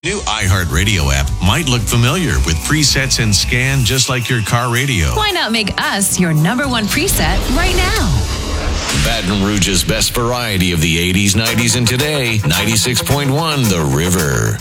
New iHeartRadio app might look familiar with presets and scan just like your car radio. Why not make us your number one preset right now? Baton Rouge's best variety of the 80s, 90s, and today. 96.1 The River.